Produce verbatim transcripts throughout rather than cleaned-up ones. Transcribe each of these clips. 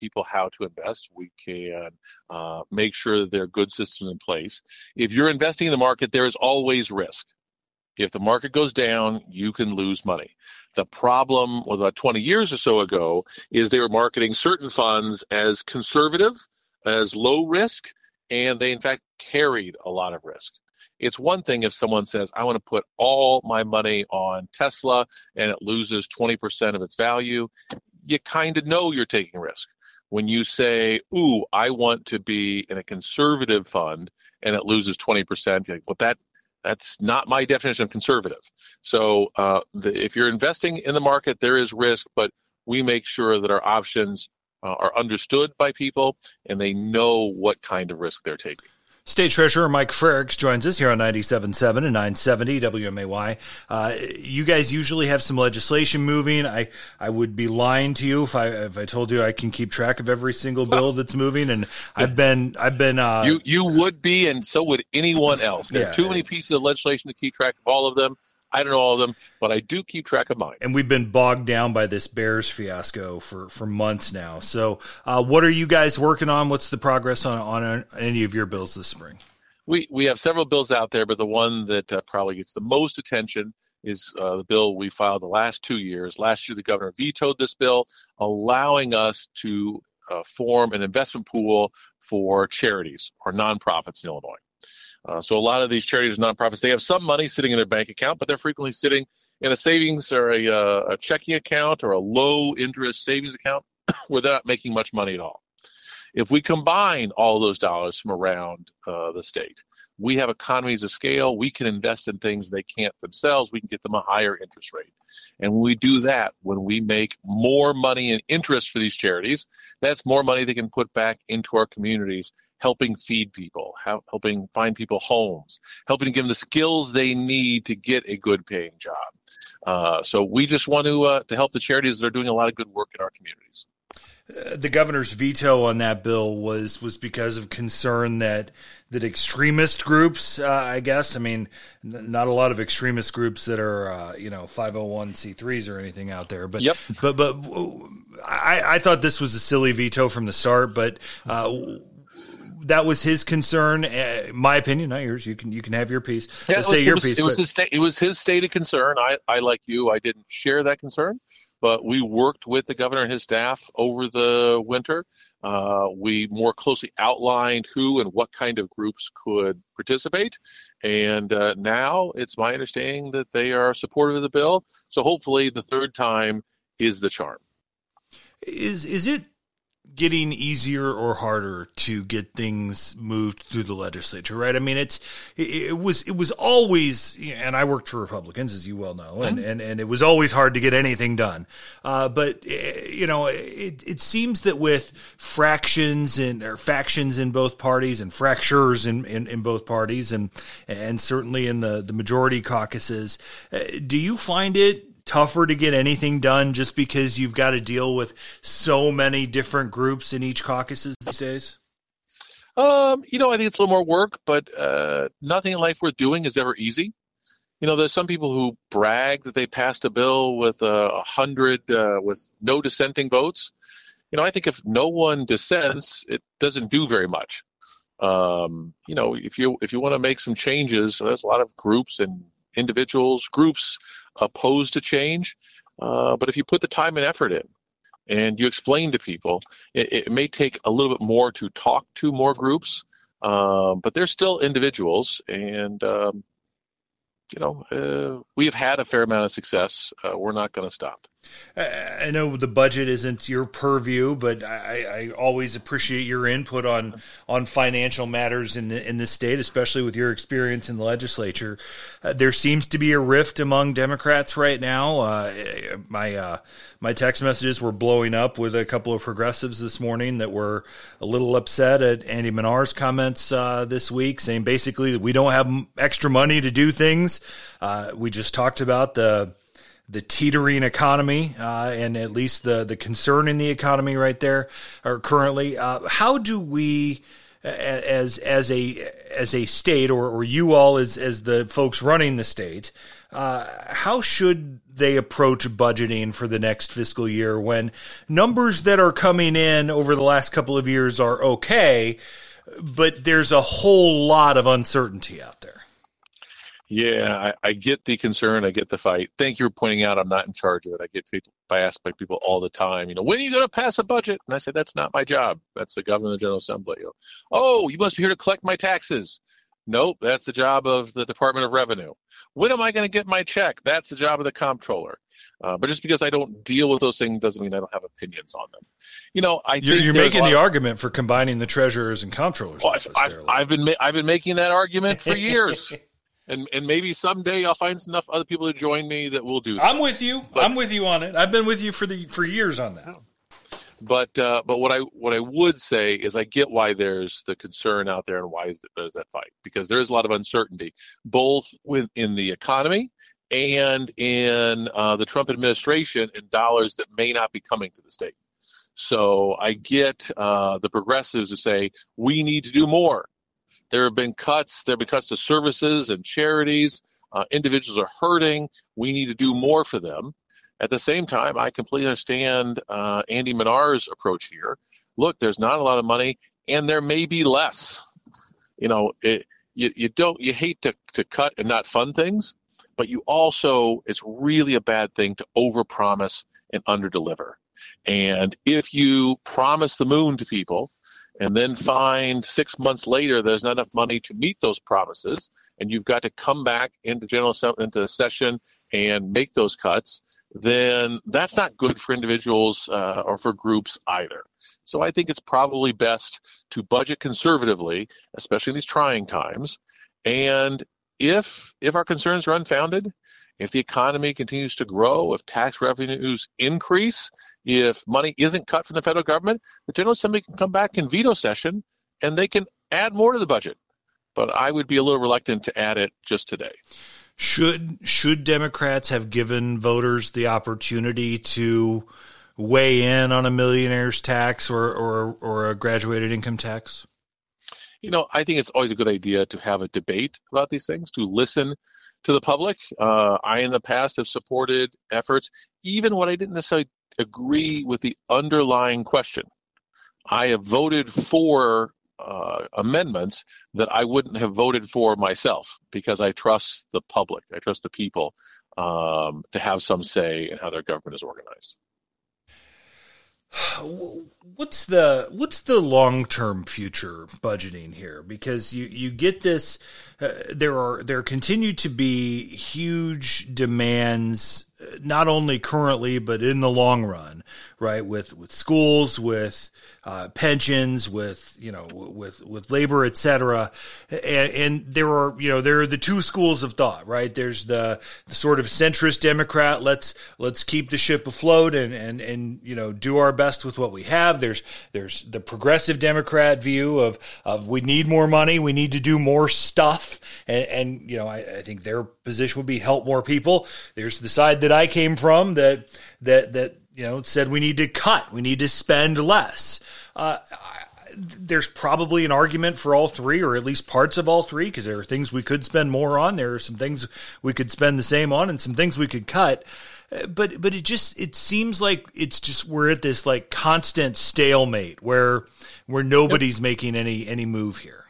people how to invest. We can uh, make sure that there are good systems in place. If you're investing in the market, there is always risk. If the market goes down, you can lose money. The problem was about twenty years or so ago is they were marketing certain funds as conservative, as low risk, and they in fact carried a lot of risk. It's one thing if someone says, I want to put all my money on Tesla and it loses twenty percent of its value. You kind of know you're taking risk. When you say, ooh, I want to be in a conservative fund and it loses twenty percent, you're like, well, that That's not my definition of conservative. So uh, the, if you're investing in the market, there is risk, but we make sure that our options uh, are understood by people and they know what kind of risk they're taking. State Treasurer Mike Frerichs joins us here on ninety-seven point seven and nine seventy W M A Y. Uh, you guys usually have some legislation moving. I, I would be lying to you if I if I told you I can keep track of every single bill that's moving. And I've been I've been uh, you you would be, and so would anyone else. There yeah. are too many pieces of legislation to keep track of all of them. I don't know all of them, but I do keep track of mine. And we've been bogged down by this Bears fiasco for, for months now. So uh, what are you guys working on? What's the progress on, on any of your bills this spring? We we have several bills out there, but the one that uh, probably gets the most attention is uh, the bill we filed the last two years. Last year, the governor vetoed this bill, allowing us to uh, form an investment pool for charities or nonprofits in Illinois. Uh, so a lot of these charities and nonprofits, they have some money sitting in their bank account, but they're frequently sitting in a savings or a, uh, a checking account or a low-interest savings account where they're not making much money at all. If we combine all those dollars from around uh, the state, we have economies of scale. We can invest in things they can't themselves. We can get them a higher interest rate. And when we do that, when we make more money in interest for these charities, that's more money they can put back into our communities, helping feed people, helping find people homes, helping give them the skills they need to get a good paying job. Uh, so we just want to uh, to help the charities that are doing a lot of good work in our communities. Uh, the governor's veto on that bill was was because of concern that that extremist groups, uh, I guess, I mean, n- not a lot of extremist groups that are, uh, you know, five oh one c threes or anything out there. But, yep. but, but I, I thought this was a silly veto from the start, but, uh, that was his concern. Uh, my opinion, not yours. You can you can have your piece. Yeah, Let's say it your was, piece. It was but... his sta- it was his stated concern. I, I like you, I didn't share that concern, but we worked with the governor and his staff over the winter. Uh, we more closely outlined who and what kind of groups could participate, and uh, now it's my understanding that they are supportive of the bill. So hopefully, the third time is the charm. Is is it getting easier or harder to get things moved through the legislature, right? I mean, it's, it, it was, it was always, and I worked for Republicans, as you well know, and, and, and it was always hard to get anything done. Uh, but, you know, it, it seems that with fractions and or factions in both parties and fractures in, in, in both parties and, and certainly in the, the majority caucuses, uh, do you find it tougher to get anything done just because you've got to deal with so many different groups in each caucuses these days? Um, you know, I think it's a little more work, but uh, nothing in life worth doing is ever easy. You know, there's some people who brag that they passed a bill with a uh, hundred uh, with no dissenting votes. You know, I think if no one dissents, it doesn't do very much. Um, you know, if you if you want to make some changes, there's a lot of groups and individuals, groups opposed to change. Uh, but if you put the time and effort in and you explain to people, it, it may take a little bit more to talk to more groups, um, but they're still individuals. And, um, you know, uh, we've had a fair amount of success. Uh, we're not going to stop. I know the budget isn't your purview, but I, I always appreciate your input on on financial matters in the in the state, especially with your experience in the legislature. Uh, there seems to be a rift among Democrats right now. Uh, my uh, my text messages were blowing up with a couple of progressives this morning that were a little upset at Andy Minar's comments uh, this week, saying basically that we don't have extra money to do things. Uh, we just talked about the the teetering economy, uh, and at least the, the concern in the economy right there, or currently. Uh, how do we as as a as a state, or, or you all as as the folks running the state, uh, how should they approach budgeting for the next fiscal year when numbers that are coming in over the last couple of years are okay, but there's a whole lot of uncertainty out there? Yeah, I, I get the concern. I get the fight. Thank you for pointing out I'm not in charge of it. I get people, I ask by people all the time, you know, when are you going to pass a budget? And I say, that's not my job. That's the governor of the General Assembly. You know, oh, you must be here to collect my taxes. Nope, that's the job of the Department of Revenue. When am I going to get my check? That's the job of the comptroller. Uh, but just because I don't deal with those things doesn't mean I don't have opinions on them. You know, I you're, think you're making the of, argument for combining the treasurers and comptrollers. Well, I've, I've, I've been ma- I've been making that argument for years. And and maybe someday I'll find enough other people to join me that will do that. I'm with you. But, I'm with you on it. I've been with you for the for years on that. But uh, but what I what I would say is I get why there's the concern out there and why is there's that fight, because there is a lot of uncertainty both within the economy and in uh, the Trump administration and dollars that may not be coming to the state. So I get uh, the progressives who say we need to do more. There have been cuts. There have been cuts to services and charities. Uh, individuals are hurting. We need to do more for them. At the same time, I completely understand uh, Andy Minar's approach here. Look, there's not a lot of money, and there may be less. You know, it, you you don't you hate to to cut and not fund things, but you also it's really a bad thing to overpromise and underdeliver. And if you promise the moon to people, and then find six months later there's not enough money to meet those promises, and you've got to come back into general into session and make those cuts, then that's not good for individuals uh, or for groups either. So I think it's probably best to budget conservatively, especially in these trying times. And if if our concerns are unfounded, if the economy continues to grow, if tax revenues increase, if money isn't cut from the federal government, the General Assembly can come back in veto session and they can add more to the budget. But I would be a little reluctant to add it just today. Should should Democrats have given voters the opportunity to weigh in on a millionaire's tax or, or, or a graduated income tax? You know, I think it's always a good idea to have a debate about these things, to listen to the public. Uh, I, in the past, have supported efforts, even when I didn't necessarily agree with the underlying question. I have voted for uh, amendments that I wouldn't have voted for myself because I trust the public. I trust the people um, to have some say in how their government is organized. What's the what's the long-term future budgeting here? Because you, you get this, uh, there are there continue to be huge demands, not only currently but in the long run, right? With with schools, with uh, pensions, with you know with with labor, et cetera. And, and there are you know there are the two schools of thought, right? There's the, the sort of centrist Democrat, let's let's keep the ship afloat and and and you know do our best with what we have. There's there's the progressive Democrat view of of we need more money, we need to do more stuff, and, and you know I, I think their position would be help more people. There's the side that I came from that that that you know said we need to cut, we need to spend less. Uh, there's probably an argument for all three, or at least parts of all three, because there are things we could spend more on. There are some things we could spend the same on, and some things we could cut. But but it just it seems like it's just we're at this like constant stalemate where where nobody's yep. making any any move here.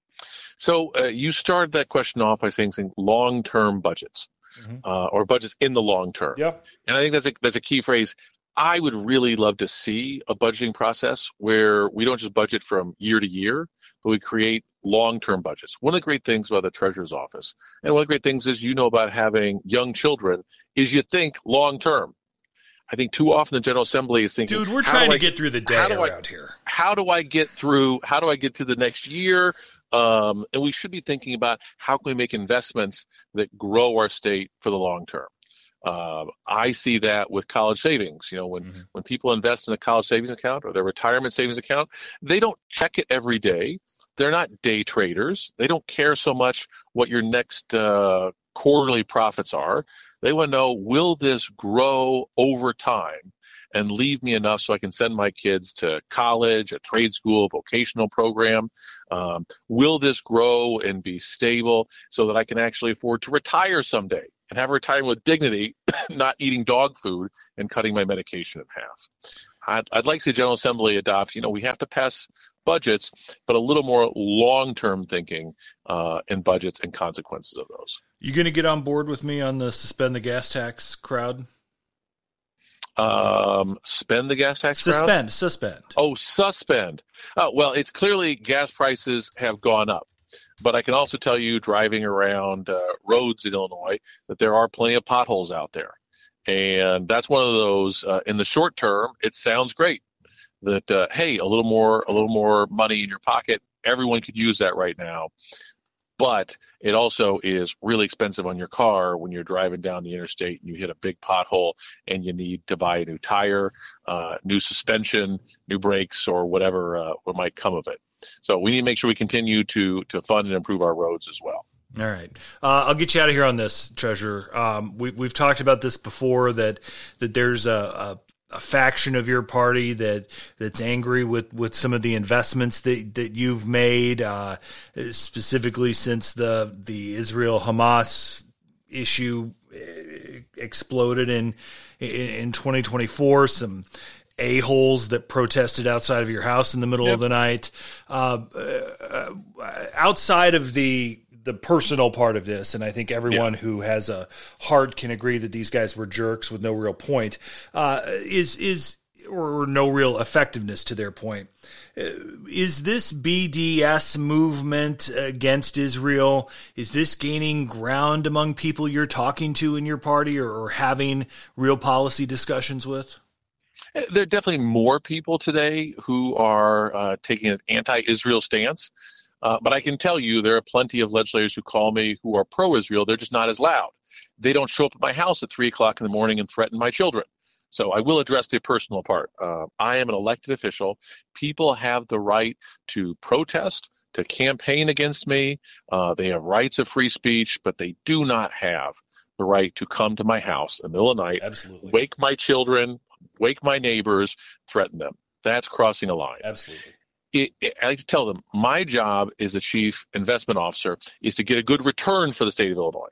So uh, you started that question off by saying, saying long-term budgets mm-hmm. uh, or budgets in the long term. Yep. And I think that's a, that's a key phrase. I would really love to see a budgeting process where we don't just budget from year to year, but we create long-term budgets. One of the great things about the Treasurer's Office, and one of the great things is you know about having young children, is you think long-term. I think too often the General Assembly is thinking, dude, we're trying to I, get through the day around I, here. How do I get through? How do I get through the next year? Um, and we should be thinking about how can we make investments that grow our state for the long term. Uh, I see that with college savings. You know, when, mm-hmm. when people invest in a college savings account or their retirement savings account, they don't check it every day. They're not day traders. They don't care so much what your next uh, quarterly profits are. They want to know, will this grow over time? and leave me enough so I can send my kids to college, a trade school, vocational program? Um, will this grow and be stable so that I can actually afford to retire someday and have a retirement with dignity, not eating dog food and cutting my medication in half? I'd, I'd like to see the General Assembly adopt, you know, we have to pass budgets, but a little more long-term thinking uh, in budgets and consequences of those. You going to get on board with me on the suspend the gas tax crowd? Um, spend the gas tax crowd? Suspend, suspend. Oh, suspend. Oh, well, it's clearly gas prices have gone up. But I can also tell you, driving around uh, roads in Illinois, that there are plenty of potholes out there. And that's one of those, uh, in the short term, it sounds great that, uh, hey, a little more, a little more money in your pocket. Everyone could use that right now. But it also is really expensive on your car when you're driving down the interstate and you hit a big pothole and you need to buy a new tire, uh, new suspension, new brakes, or whatever uh, what might come of it. So we need to make sure we continue to to fund and improve our roads as well. All right. Uh, I'll get you out of here on this, Treasurer. Um, we, we've talked about this before, that that there's a, a, a faction of your party that that's angry with, with some of the investments that, that you've made, uh, specifically since the the Israel-Hamas issue exploded in in, in twenty twenty-four. Some a-holes that protested outside of your house in the middle yep. of the night. Uh, uh, outside of the the personal part of this, and I think everyone yeah. who has a heart can agree that these guys were jerks with no real point, uh, is is or no real effectiveness to their point. Uh, is this B D S movement against Israel, is this gaining ground among people you're talking to in your party or, or having real policy discussions with? There are definitely more people today who are uh, taking an anti-Israel stance. Uh, but I can tell you there are plenty of legislators who call me who are pro-Israel. They're just not as loud. They don't show up at my house at three o'clock in the morning and threaten my children. So I will address the personal part. Uh, I am an elected official. People have the right to protest, to campaign against me. Uh, they have rights of free speech, but they do not have the right to come to my house in the middle of the night, Absolutely. wake my children, wake my neighbors, threaten them. That's crossing a line. Absolutely. It, it, I like to tell them, my job as a chief investment officer is to get a good return for the state of Illinois,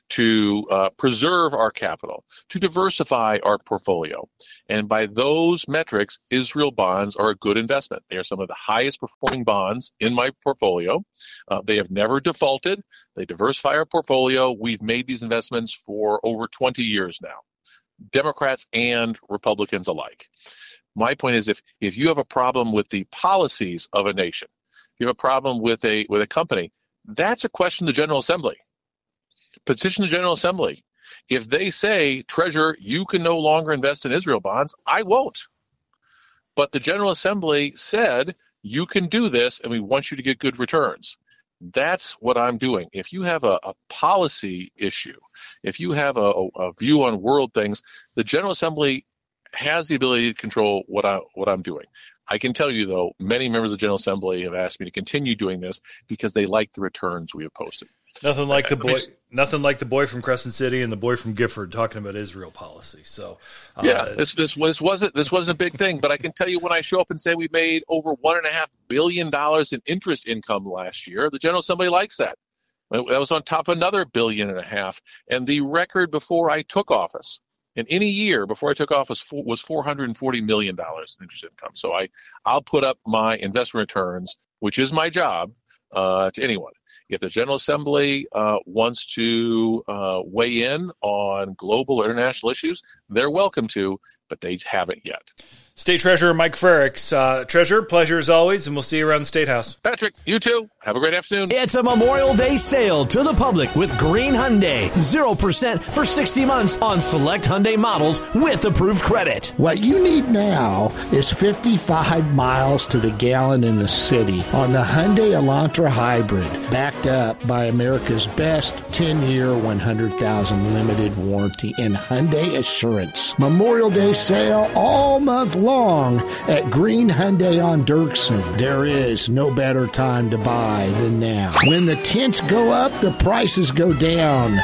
to uh, preserve our capital, to diversify our portfolio. And by those metrics, Israel bonds are a good investment. They are some of the highest performing bonds in my portfolio. Uh, they have never defaulted. They diversify our portfolio. We've made these investments for over twenty years now, Democrats and Republicans alike. My point is, if, if you have a problem with the policies of a nation, if you have a problem with a with a company, that's a question to the General Assembly. Petition the General Assembly. If they say, Treasurer, you can no longer invest in Israel bonds, I won't. But the General Assembly said, you can do this, and we want you to get good returns. That's what I'm doing. If you have a, a policy issue, if you have a, a view on world things, the General Assembly has the ability to control what I what I'm doing. I can tell you, though, many members of the General Assembly have asked me to continue doing this because they like the returns we have posted. Nothing like the boy, nothing like the boy from Crescent City and the boy from Gifford talking about Israel policy. So, uh, yeah, this this this wasn't this wasn't a big thing, but I can tell you when I show up and say we made over one and a half billion dollars in interest income last year, the General Assembly likes that. That was on top of another billion and a half, and the record before I took office. In any year before I took office was four hundred forty million dollars in interest income. So I, I'll put up my investment returns, which is my job, uh, to anyone. If the General Assembly uh, wants to uh, weigh in on global or international issues, they're welcome to, but they haven't yet. State Treasurer Mike Frerichs. Uh, Treasurer, pleasure as always, and we'll see you around the State House. Patrick, you too. Have a great afternoon. It's a Memorial Day sale to the public with Green Hyundai. zero percent for sixty months on select Hyundai models with approved credit. What you need now is fifty-five miles to the gallon in the city on the Hyundai Elantra Hybrid, backed up by America's best ten-year, one hundred thousand limited warranty and Hyundai Assurance. Memorial Day sale all month long at Green Hyundai on Dirksen. There is no better time to buy than now. When the tents go up, the prices go down.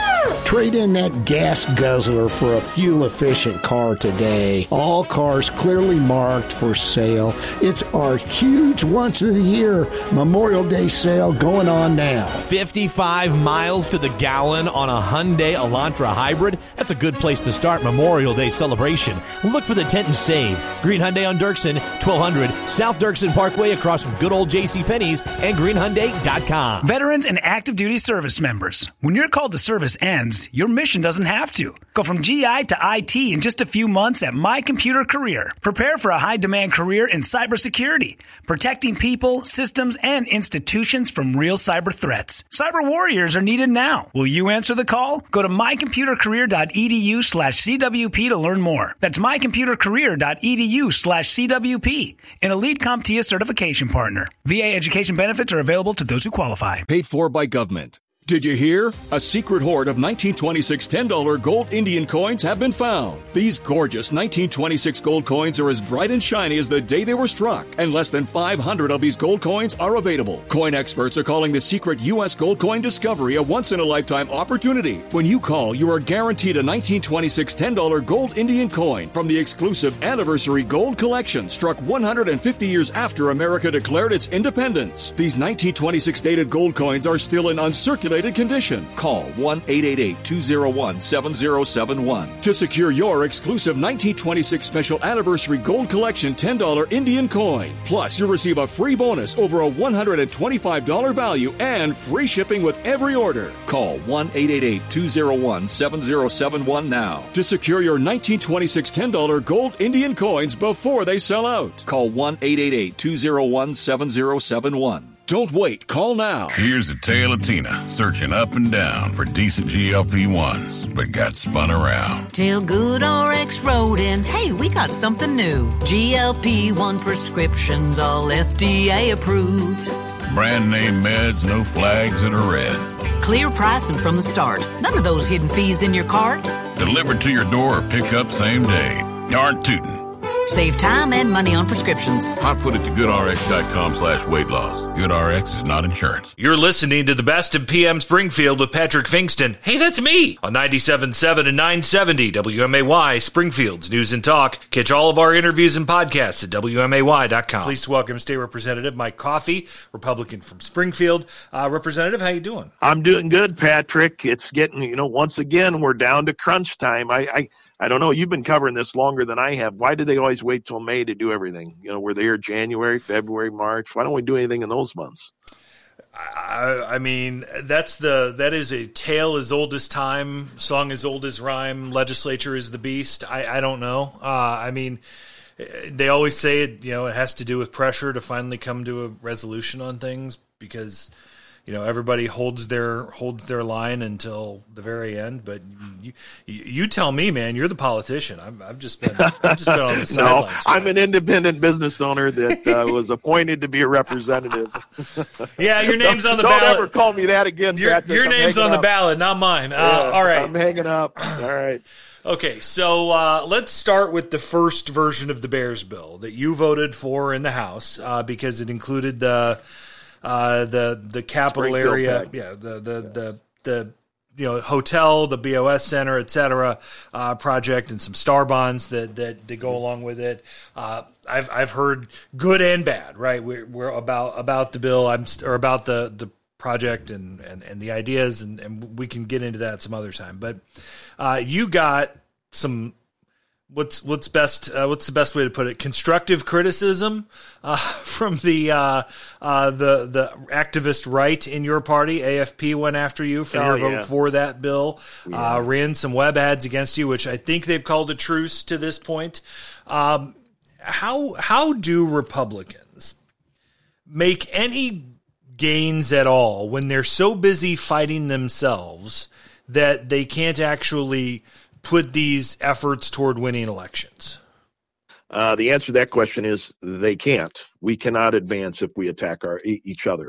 Trade in that gas guzzler for a fuel-efficient car today. All cars clearly marked for sale. It's our huge once-of-the-year Memorial Day sale going on now. fifty-five miles to the gallon on a Hyundai Elantra Hybrid? That's a good place to start Memorial Day celebration. Look for the tent and save. Green Hyundai on Dirksen, twelve hundred South Dirksen Parkway across from good old JCPenney's and green hyundai dot com. Veterans and active duty service members. When your call to service ends, your mission doesn't have to. Go from G I to I T in just a few months at My Computer Career. Prepare for a high-demand career in cybersecurity, protecting people, systems, and institutions from real cyber threats. Cyber warriors are needed now. Will you answer the call? Go to mycomputercareer.edu slash CWP to learn more. That's mycomputercareer.edu slash CWP, an Elite CompTIA certification partner. V A education benefits are available to those who qualify. Paid for by government. Did you hear? A secret hoard of nineteen twenty-six ten dollar gold Indian coins have been found. These gorgeous nineteen twenty-six gold coins are as bright and shiny as the day they were struck, and less than five hundred of these gold coins are available. Coin experts are calling the secret U S gold coin discovery a once-in-a-lifetime opportunity. When you call, you are guaranteed a nineteen twenty-six ten dollar gold Indian coin from the exclusive Anniversary Gold Collection, struck one hundred fifty years after America declared its independence. These nineteen twenty-six dated gold coins are still in uncirculated condition. Call one eight eight eight, two oh one, seven oh seven one to secure your exclusive nineteen twenty-six Special Anniversary Gold Collection ten dollar Indian coin. Plus, you'll receive a free bonus over a one hundred twenty-five dollars value and free shipping with every order. Call one eight eight eight, two oh one, seven oh seven one now to secure your nineteen twenty-six ten dollar gold Indian coins before they sell out. Call one eight eight eight, two oh one, seven oh seven one. Don't wait. Call now. Here's the tale of Tina, searching up and down for decent G L P ones, but got spun around. Till GoodRx wrote in, hey, we got something new. G L P one prescriptions, all F D A approved. Brand name meds, no flags that are red. Clear pricing from the start. None of those hidden fees in your cart. Delivered to your door or pick up same day. Darn tootin'. Save time and money on prescriptions. Hot foot it to goodrx.com slash weight loss. GoodRx is not insurance. You're listening to the Best of P M Springfield with Patrick Fingston. Hey, that's me on ninety-seven point seven and nine seventy W M A Y, Springfield's News and Talk. Catch all of our interviews and podcasts at W M A Y dot com. Pleased to welcome State Representative Mike Coffey, Republican from Springfield. Uh, Representative, how you doing? I'm doing good, Patrick. It's getting, you know, once again, we're down to crunch time. I, I I don't know. You've been covering this longer than I have. Why do they always wait till May to do everything? You know, we're there January, February, March. Why don't we do anything in those months? I, I mean, that's the that is a tale as old as time, song as old as rhyme. Legislature is the beast. I, I don't know. Uh, I mean, they always say it. You know, it has to do with pressure to finally come to a resolution on things because, you know, everybody holds their holds their line until the very end. But you, you, you tell me, man, you're the politician. I'm, I've just been, I've just been on the sidelines. No, I'm an independent business owner that uh, was appointed to be a representative. Yeah, your name's on the don't, ballot. Don't ever call me that again, Your, Patrick. your name's on up. the ballot, not mine. Uh, yeah, all right. I'm hanging up. All right. Okay, so uh, let's start with the first version of the Bears bill that you voted for in the House uh, because it included the uh, the the capital area, Peg. yeah, the the, yeah. the the you know hotel, the B O S Center, et cetera, uh, project, and some star bonds that that, that go along with it. Uh, I've I've heard good and bad, right? We're, we're about about the bill, I'm or about the the project and, and, and the ideas, and, and we can get into that some other time. But uh, you got some. What's what's best? Uh, what's the best way to put it? Constructive criticism uh, from the uh, uh, the the activist right in your party. A F P went after you for oh, your yeah. vote for that bill. Yeah. Uh, ran some web ads against you, which I think they've called a truce to this point. Um, how how do Republicans make any gains at all when they're so busy fighting themselves that they can't actually put these efforts toward winning elections? Uh, the answer to that question is they can't. We cannot advance if we attack our each other.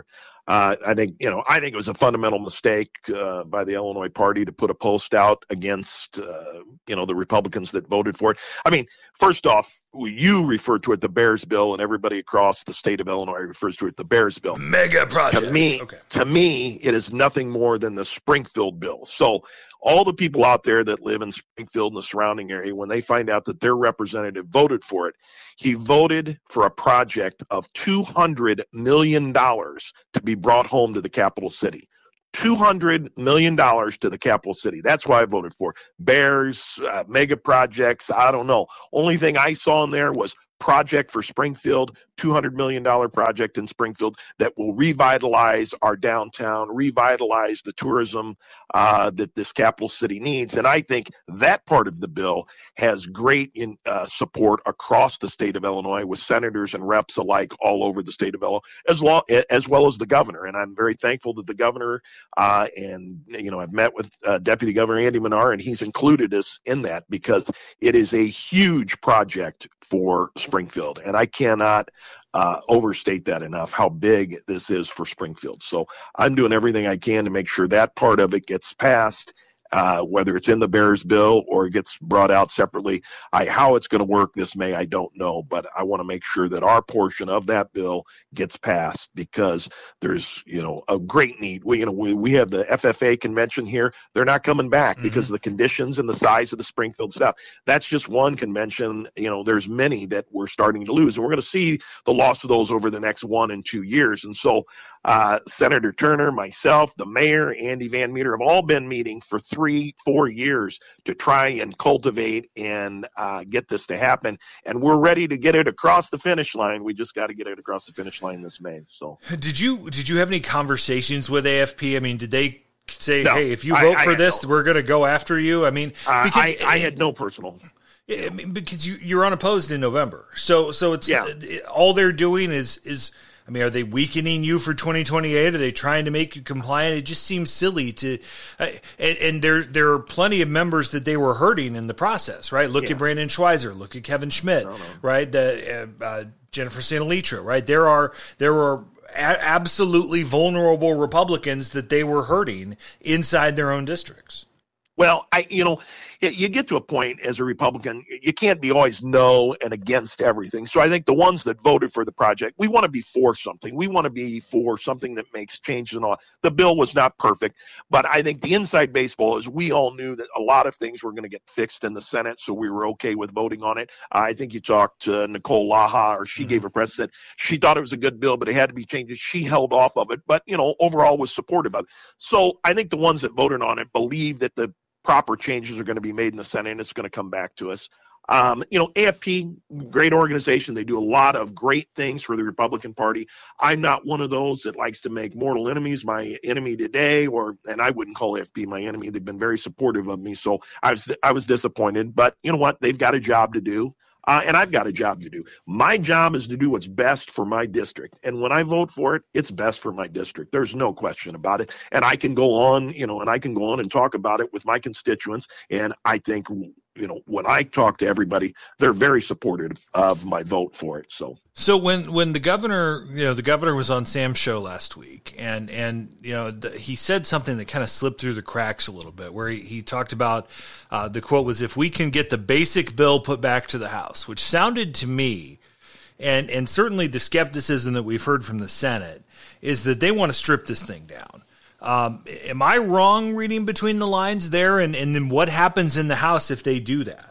Uh, I think, you know, I think it was a fundamental mistake uh, by the Illinois party to put a post out against, uh, you know, the Republicans that voted for it. I mean, first off, you refer to it the Bears bill, and everybody across the state of Illinois refers to it the Bears bill. Mega projects. To me, okay. to me, it is nothing more than the Springfield bill. So all the people out there that live in Springfield and the surrounding area, when they find out that their representative voted for it, he voted for a project of two hundred million dollars to be brought home to the capital city. two hundred million dollars to the capital city. That's why I voted for Bears, uh, mega projects. I don't know. Only thing I saw in there was project for Springfield, two hundred million dollars project in Springfield that will revitalize our downtown, revitalize the tourism uh, that this capital city needs. And I think that part of the bill has great in, uh, support across the state of Illinois with senators and reps alike all over the state of Illinois, as, lo- as well as the governor. And I'm very thankful that the governor uh, and, you know, I've met with uh, Deputy Governor Andy Manar, and he's included us in that because it is a huge project for Springfield. And I cannot uh, overstate that enough, how big this is for Springfield. So I'm doing everything I can to make sure that part of it gets passed. Uh, whether it's in the Bears bill or it gets brought out separately. I, how it's going to work this May, I don't know, but I want to make sure that our portion of that bill gets passed because there's, you know, a great need. We, you know, we, we have the F F A convention here. They're not coming back mm-hmm. because of the conditions and the size of the Springfield stuff. That's just one convention. You know, there's many that we're starting to lose, and we're going to see the loss of those over the next one and two years. And so uh, Senator Turner, myself, the mayor, Andy Van Meter have all been meeting for three three, four years to try and cultivate and uh, get this to happen. And we're ready to get it across the finish line. We just got to get it across the finish line this May. So did you, did you have any conversations with A F P? I mean, did they say, no, hey, if you vote I, for I this, no. we're going to go after you? I mean, uh, because I, I had no personal. I mean, because you, you're unopposed in November. So, so it's yeah. it, all they're doing is, is, I mean, are they weakening you for twenty twenty-eight? Are they trying to make you compliant? It just seems silly to, uh, and, and there there are plenty of members that they were hurting in the process, right? Look yeah. at Brandon Schweizer, look at Kevin Schmidt, no, no. right? Uh, uh, Jennifer Santalitra, right? There are there are a- absolutely vulnerable Republicans that they were hurting inside their own districts. Well, I you know. You get to a point as a Republican, you can't be always no and against everything. So I think the ones that voted for the project, we want to be for something. We want to be for something that makes changes and all. The bill was not perfect, but I think the inside baseball is we all knew that a lot of things were going to get fixed in the Senate, so we were okay with voting on it. Uh, I think you talked to Nicole Laha, or she mm-hmm. gave a press that she thought it was a good bill, but it had to be changes. She held off of it, but, you know, overall was supportive of it. So I think the ones that voted on it believe that the proper changes are going to be made in the Senate, and it's going to come back to us. Um, you know, A F P, great organization. They do a lot of great things for the Republican Party. I'm not one of those that likes to make mortal enemies my enemy today, or and I wouldn't call A F P my enemy. They've been very supportive of me, so I was I was disappointed. But you know what? They've got a job to do. Uh, and I've got a job to do. My job is to do what's best for my district. And when I vote for it, it's best for my district. There's no question about it. And I can go on, you know, and I can go on and talk about it with my constituents. And I think, you know, when I talk to everybody, they're very supportive of my vote for it. So, so when, when the governor, you know, the governor was on Sam's show last week, and, and, you know, the, he said something that kind of slipped through the cracks a little bit, where he, he talked about, uh, the quote was, if we can get the basic bill put back to the House, which sounded to me, and, and certainly the skepticism that we've heard from the Senate is that they want to strip this thing down. Um, am I wrong reading between the lines there? And, and then what happens in the House if they do that?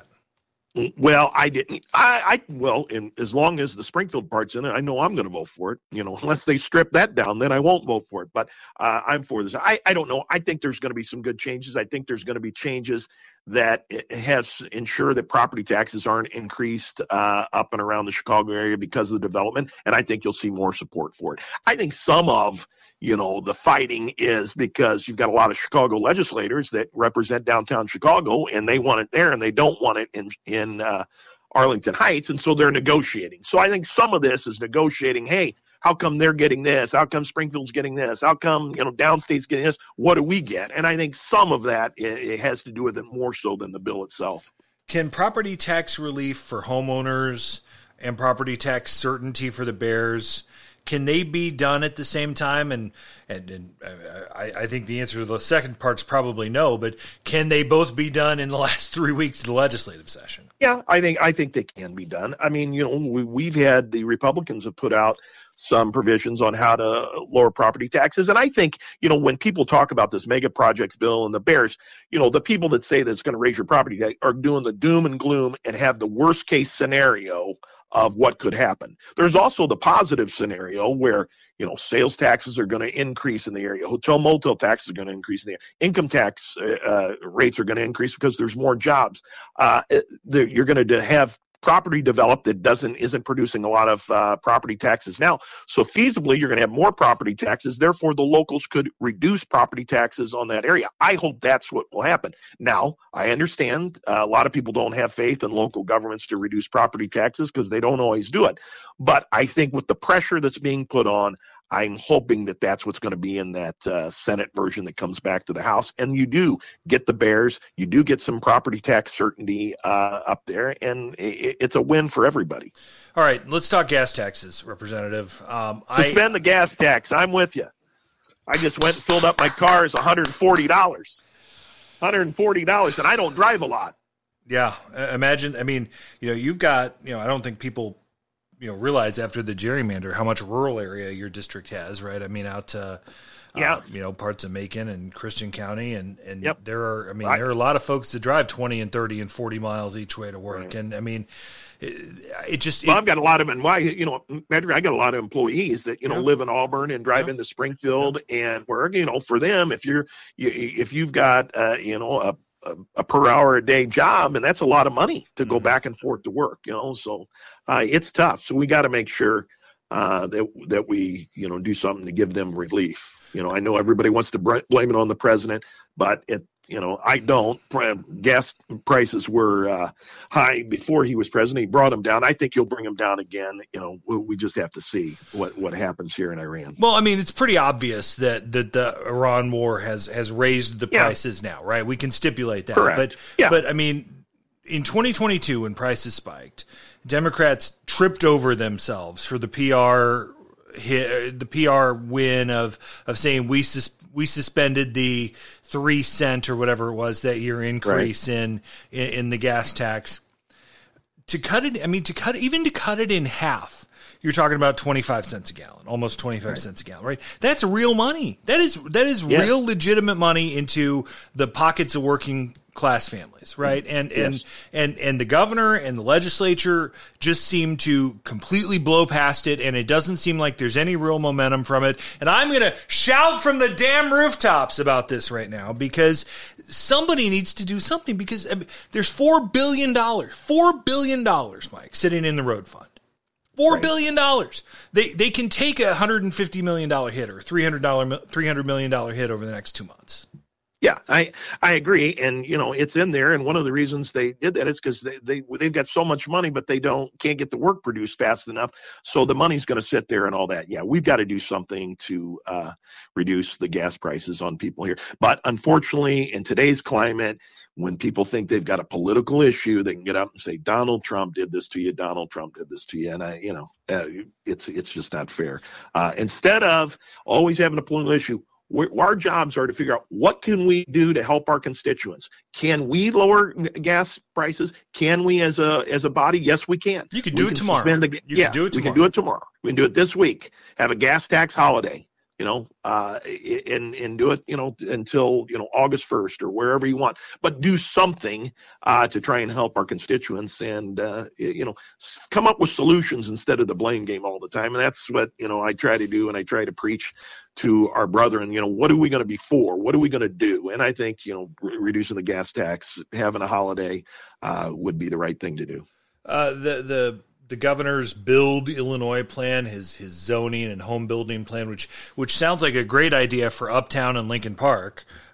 Well, I didn't. I, I well, in, as long as the Springfield part's in it, I know I'm going to vote for it. You know, unless they strip that down, then I won't vote for it. But uh, I'm for this. I, I don't know. I think there's going to be some good changes. I think there's going to be changes that has ensure that property taxes aren't increased uh, up and around the Chicago area because of the development. And I think you'll see more support for it. I think some of, you know, the fighting is because you've got a lot of Chicago legislators that represent downtown Chicago, and they want it there and they don't want it in, in uh, Arlington Heights. And so they're negotiating. So I think some of this is negotiating, hey, how come they're getting this? How come Springfield's getting this? How come, you know, downstate's getting this? What do we get? And I think some of that, it, it has to do with it more so than the bill itself. Can property tax relief for homeowners and property tax certainty for the Bears, can they be done at the same time? And and, and I, I think the answer to the second part's probably no. But can they both be done in the last three weeks of the legislative session? Yeah, I think I think they can be done. I mean, you know, we, we've had the Republicans have put out some provisions on how to lower property taxes. And I think, you know, when people talk about this mega projects bill and the bears, you know, the people that say that it's going to raise your property tax are doing the doom and gloom and have the worst case scenario of what could happen. There's also the positive scenario where, you know, sales taxes are going to increase in the area. Hotel motel taxes are going to increase in the area. Income tax uh, rates are going to increase because there's more jobs. Uh, you're going to have property developed that doesn't isn't producing a lot of uh, property taxes now. So feasibly, you're going to have more property taxes. Therefore, the locals could reduce property taxes on that area. I hope that's what will happen. Now, I understand uh, a lot of people don't have faith in local governments to reduce property taxes because they don't always do it. But I think with the pressure that's being put on, I'm hoping that that's what's going to be in that uh, Senate version that comes back to the House. And you do get the bears. You do get some property tax certainty uh, up there, and it, it's a win for everybody. All right, let's talk gas taxes, Representative. Um, Suspend I, the gas tax. I'm with you. I just went and filled up my car. It's one hundred forty dollars. one hundred forty dollars, and I don't drive a lot. Yeah, imagine. I mean, you know, you've got, you know, I don't think people – you know, realize after the gerrymander how much rural area your district has, right? I mean, out to, yeah. uh, you know, parts of Macon and Christian County. And, and yep. there are, I mean, I, there are a lot of folks that drive twenty and thirty and forty miles each way to work. Right. And I mean, it, it just, well, it, I've got a lot of them. Why, you know, I got a lot of employees that, you know, yeah. live in Auburn and drive yeah. into Springfield yeah. and work, you know, for them, if you're, you, if you've got, uh, you know, a, A, a per hour a day job, and that's a lot of money to go back and forth to work, you know, so uh, it's tough. So we got to make sure uh, that that we, you know, do something to give them relief. You know, I know everybody wants to blame it on the president, but it, you know, I don't. Gas prices were uh, high before he was president. He brought them down. I think he'll bring them down again. You know, we, we just have to see what, what happens here in Iran. Well, I mean, it's pretty obvious that, that the Iran war has, has raised the prices yeah. now, right? We can stipulate that. Correct. But, yeah. but I mean, in twenty twenty-two, when prices spiked, Democrats tripped over themselves for the P R hit, the P R win of of saying we sus- we suspended the three cent or whatever it was that year increase right. in, in in the gas tax. To cut it, I mean, to cut even to cut it in half, you're talking about twenty-five cents a gallon, almost twenty-five right. cents a gallon, right? That's real money. That is that is yes. real legitimate money into the pockets of working class families, right? And yes. and and and the governor and the legislature just seem to completely blow past it, and it doesn't seem like there's any real momentum from it. And I'm going to shout from the damn rooftops about this right now because somebody needs to do something, because I mean, there's four billion dollars, four billion dollars, Mike, sitting in the road fund. Four right. billion dollars. They they can take a one hundred fifty million dollars hit or three hundred dollars, three hundred million dollars hit over the next two months. Yeah, I, I agree. And, you know, it's in there. And one of the reasons they did that is because they, they, they've got so much money, but they don't can't get the work produced fast enough. So the money's going to sit there and all that. Yeah, we've got to do something to uh, reduce the gas prices on people here. But unfortunately, in today's climate, when people think they've got a political issue, they can get up and say, Donald Trump did this to you. Donald Trump did this to you. And, I, you know, uh, it's it's just not fair. Uh, instead of always having a political issue, We're, our jobs are to figure out what can we do to help our constituents. Can we lower gas prices? Can we as a as a body? Yes, we can. You can do we it can tomorrow. The, you yeah, can do it tomorrow. We can do it tomorrow. We can do it this week. Have a gas tax holiday, you know, uh, and, and do it, you know, until, you know, August first or wherever you want. But do something uh, to try and help our constituents and, uh, you know, come up with solutions instead of the blame game all the time. And that's what, you know, I try to do, and I try to preach to our brethren, you know, what are we going to be for? What are we going to do? And I think, you know, re- reducing the gas tax, having a holiday uh, would be the right thing to do. Uh, the the the governor's Build Illinois plan, his his zoning and home building plan, which which sounds like a great idea for Uptown and Lincoln Park,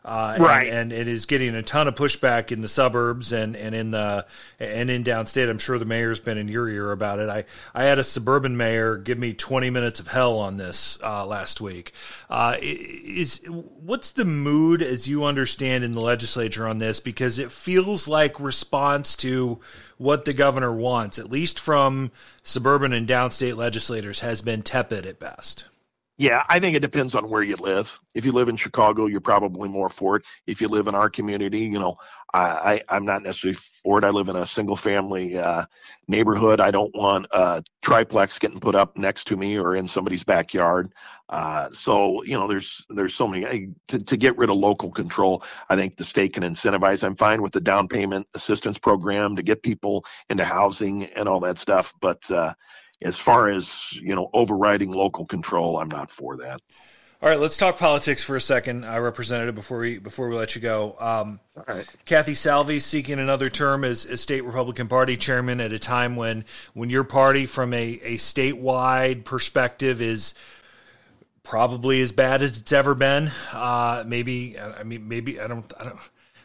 Uh, right. And, and it is getting a ton of pushback in the suburbs and, and in the and in downstate. I'm sure the mayor's been in your ear about it. I, I had a suburban mayor give me twenty minutes of hell on this uh, last week. Uh, is what's the mood as you understand in the legislature on this? Because it feels like response to what the governor wants, at least from suburban and downstate legislators, has been tepid at best. Yeah, I think it depends on where you live. If you live in Chicago, you're probably more for it. If you live in our community, you know, I, I, I'm not necessarily for it. I live in a single family uh, neighborhood. I don't want a triplex getting put up next to me or in somebody's backyard. Uh, so, you know, there's there's so many to, to get rid of local control. I think the state can incentivize. I'm fine with the down payment assistance program to get people into housing and all that stuff. But uh, as far as, you know, overriding local control, I'm not for that. All right, let's talk politics for a second, uh, Representative, before we before we let you go. Um, All right. Kathy Salvi seeking another term as, as state Republican Party chairman at a time when when your party, from a, a statewide perspective, is probably as bad as it's ever been. Uh, maybe I mean maybe I don't I don't.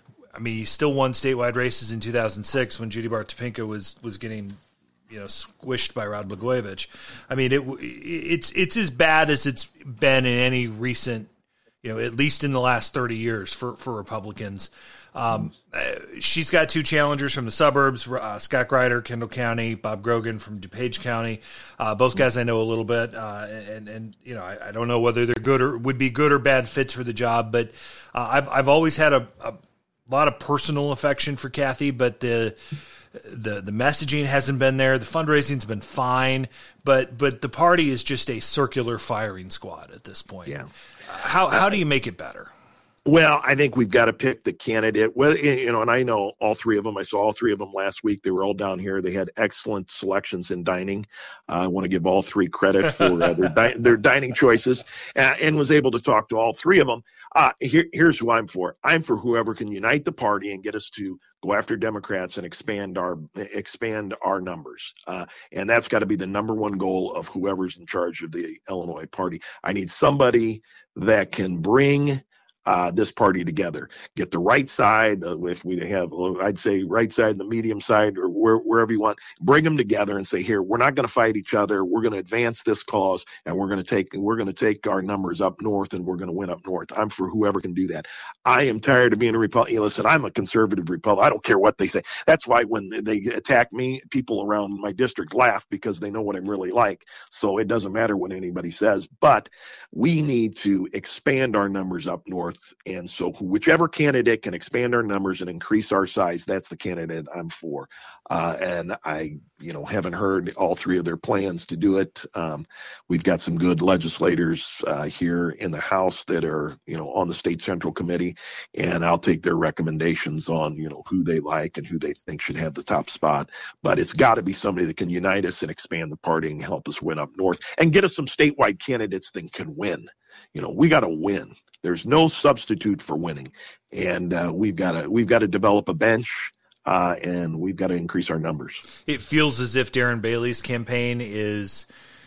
I mean, he still won statewide races in two thousand six when Judy Bart Topinka was was getting, you know, squished by Rod Blagojevich. I mean, it it's it's as bad as it's been in any recent, you know, at least in the last thirty years for, for Republicans. Um, uh, she's got two challengers from the suburbs, uh, Scott Greider, Kendall County, Bob Grogan from DuPage County. Uh, both guys I know a little bit. Uh, and, and, you know, I, I don't know whether they're good or would be good or bad fits for the job, but uh, I've, I've always had a, a lot of personal affection for Kathy, but the, The the messaging hasn't been there. The fundraising's been fine, but but the party is just a circular firing squad at this point. Yeah. How how do you make it better? Well, I think we've got to pick the candidate. Well, you know, and I know all three of them. I saw all three of them last week. They were all down here. They had excellent selections in dining. Uh, I want to give all three credit for uh, their, di- their dining choices, uh, and was able to talk to all three of them. Uh, here, here's who I'm for. I'm for whoever can unite the party and get us to go after Democrats and expand our expand our numbers. Uh, and that's got to be the number one goal of whoever's in charge of the Illinois party. I need somebody that can bring Uh, this party together, get the right side. Uh, if we have, I'd say right side, the medium side, or where, wherever you want, bring them together and say, here, we're not going to fight each other. We're going to advance this cause, and we're going to take, we're going to take our numbers up north, and we're going to win up north. I'm for whoever can do that. I am tired of being a Republican. Listen, I'm a conservative Republican. I don't care what they say. That's why when they attack me, people around my district laugh because they know what I'm really like. So it doesn't matter what anybody says, but we need to expand our numbers up north. And so whichever candidate can expand our numbers and increase our size, that's the candidate I'm for. Uh, and I, you know, haven't heard all three of their plans to do it. Um, we've got some good legislators uh, here in the House that are, you know, on the State Central Committee, and I'll take their recommendations on, you know, who they like and who they think should have the top spot. But it's got to be somebody that can unite us and expand the party and help us win up north and get us some statewide candidates that can win. You know, we got to win. There's no substitute for winning, and uh, we've got to we've got to develop a bench, uh, and we've got to increase our numbers. It feels as if Darren Bailey's campaign is,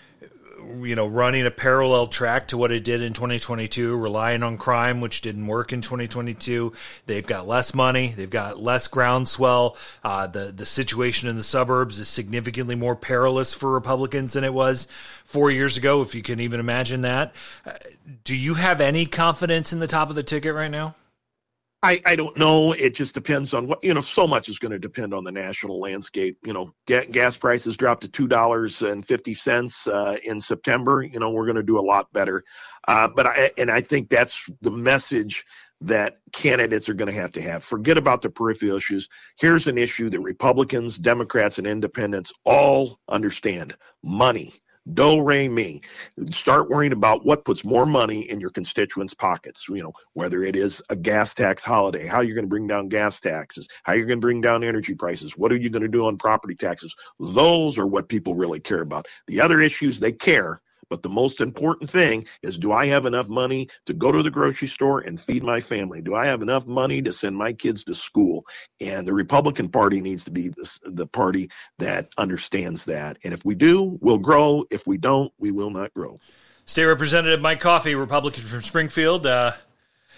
you know, running a parallel track to what it did in twenty twenty-two, relying on crime, which didn't work in twenty twenty-two. They've got less money. They've got less groundswell. Uh, the, the situation in the suburbs is significantly more perilous for Republicans than it was four years ago, if you can even imagine that. Uh, do you have any confidence in the top of the ticket right now? I, I don't know. It just depends on what, you know, so much is going to depend on the national landscape. You know, ga- gas prices dropped to two dollars and fifty cents uh, in September. You know, we're going to do a lot better. Uh, but I, and I think that's the message that candidates are going to have to have. Forget about the peripheral issues. Here's an issue that Republicans, Democrats, and independents all understand: money. Do, re, mi. Start worrying about what puts more money in your constituents' pockets, you know, whether it is a gas tax holiday, how you're going to bring down gas taxes, how you're going to bring down energy prices, what are you going to do on property taxes. Those are what people really care about. The other issues, they care. But the most important thing is, do I have enough money to go to the grocery store and feed my family? Do I have enough money to send my kids to school? And the Republican Party needs to be the, the party that understands that. And if we do, we'll grow. If we don't, we will not grow. State Representative Mike Coffey, Republican from Springfield. Uh,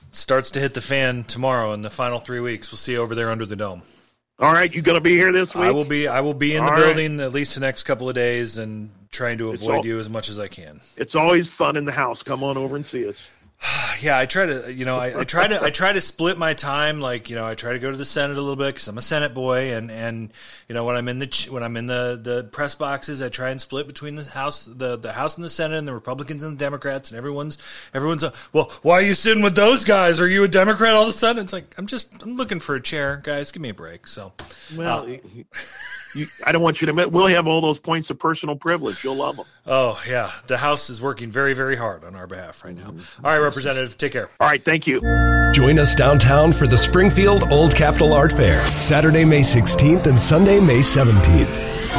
starts to hit the fan tomorrow in the final three weeks. We'll see you over there under the dome. All right, you going to be here this week? I will be. I will be in All the right. building at least the next couple of days, and trying to avoid all- you as much as I can. It's always fun in the house. Come on over and see us. Yeah, I try to, you know, I, I try to, I try to split my time. Like, you know, I try to go to the Senate a little bit because I'm a Senate boy, and, and you know, when I'm in the ch- when I'm in the, the press boxes, I try and split between the House, the, the House and the Senate, and the Republicans and the Democrats, and everyone's everyone's uh, well, why are you sitting with those guys? Are you a Democrat all of a sudden? It's like I'm just I'm looking for a chair, guys. Give me a break. So, Well, uh, you, I don't want you to admit, we'll have all those points of personal privilege. You'll love them. oh yeah, the House is working very very hard on our behalf right now. All right, Representative, take care. All right, thank you. Join us downtown for the Springfield Old Capitol Art Fair, Saturday, May sixteenth and Sunday, May seventeenth.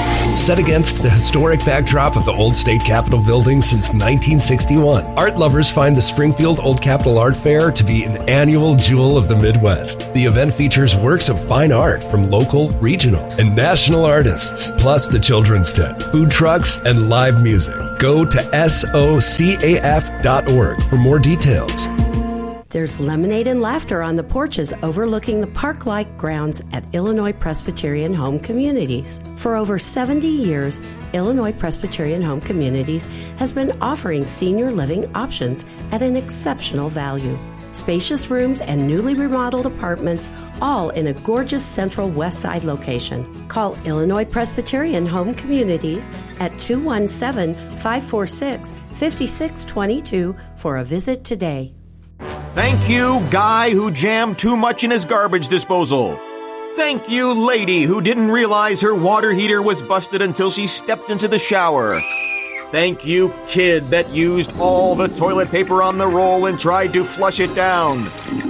Set against the historic backdrop of the old state capitol building since nineteen sixty-one, art lovers find the Springfield Old Capitol Art Fair to be an annual jewel of the Midwest. The event features works of fine art from local, regional, and national artists, plus the children's tent, food trucks, and live music. Go to S O C A F dot org for more details. There's lemonade and laughter on the porches overlooking the park-like grounds at Illinois Presbyterian Home Communities. For over seventy years, Illinois Presbyterian Home Communities has been offering senior living options at an exceptional value. Spacious rooms and newly remodeled apartments, all in a gorgeous central west side location. Call Illinois Presbyterian Home Communities at two one seven, five four six, five six two two for a visit today. Thank you, guy who jammed too much in his garbage disposal. Thank you, lady who didn't realize her water heater was busted until she stepped into the shower. Thank you, kid that used all the toilet paper on the roll and tried to flush it down.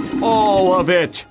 All of it.